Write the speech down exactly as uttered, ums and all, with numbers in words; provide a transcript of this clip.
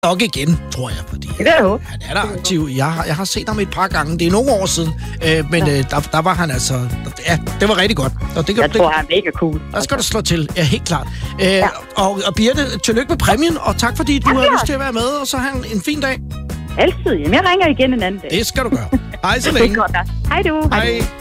nok igen, tror jeg, fordi Det er jo. han er der aktiv. Jeg har, jeg har set ham et par gange. Det er nogle år siden, øh, men ja. øh, der, der var han altså... Ja, det var rigtig godt. Og det, Jeg det, tror, han er mega cool. der skal du slå til. Ja, helt klart. Øh, ja. og, og Birte, tillykke med præmien, og tak fordi du Ja, har ja. lyst til at være med, og så have en, en fin dag. Altid. Jamen, jeg ringer igen en anden dag. Det skal du gøre. Hej så Det er længe. godt, da. Hej du. Hej.